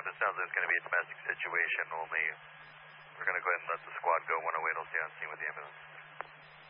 this sounds like it's going to be a domestic situation only. We're going to go ahead and let the squad go 108 will stay on scene with the ambulance.